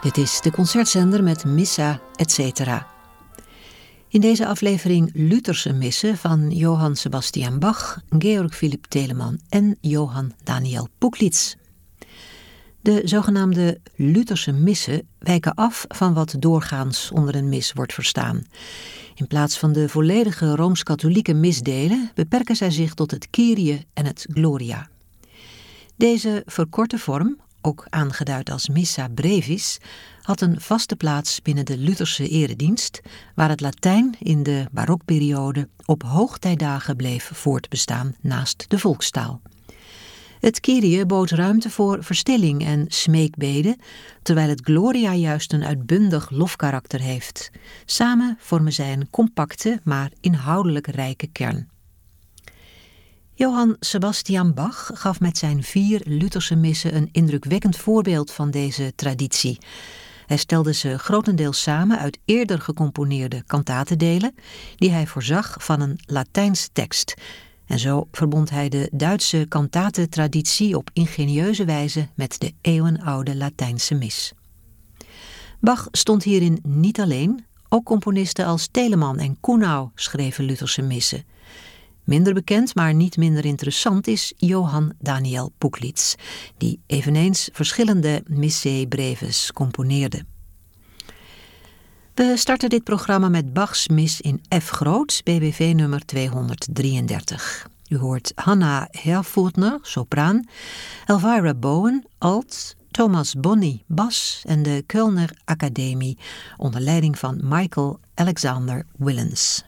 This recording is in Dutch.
Dit is de concertzender met Missa etc. In deze aflevering Lutherse missen van Johann Sebastian Bach, Georg Philipp Telemann en Johann Daniel Pucklitz. De zogenaamde Lutherse missen wijken af van wat doorgaans onder een mis wordt verstaan. In plaats van de volledige Rooms-Katholieke misdelen beperken zij zich tot het Kyrie en het Gloria. Deze verkorte vorm, ook aangeduid als Missa Brevis, had een vaste plaats binnen de Lutherse eredienst, waar het Latijn in de barokperiode op hoogtijdagen bleef voortbestaan naast de volkstaal. Het Kyrie bood ruimte voor verstilling en smeekbeden, terwijl het Gloria juist een uitbundig lofkarakter heeft. Samen vormen zij een compacte, maar inhoudelijk rijke kern. Johann Sebastian Bach gaf met zijn 4 Lutherse missen een indrukwekkend voorbeeld van deze traditie. Hij stelde ze grotendeels samen uit eerder gecomponeerde kantatendelen, die hij voorzag van een Latijns tekst. En zo verbond hij de Duitse kantatentraditie op ingenieuze wijze met de eeuwenoude Latijnse mis. Bach stond hierin niet alleen, ook componisten als Telemann en Kuhnau schreven Lutherse missen. Minder bekend, maar niet minder interessant is Johann Daniel Pucklitz, die eveneens verschillende Missae Brevis componeerde. We starten dit programma met Bachs mis in F groot, BWV nummer 233. U hoort Hanna Herfurthner, sopraan, Elvira Bowen, alt, Thomas Bonny, bas en de Kölner Academie onder leiding van Michael Alexander Willens.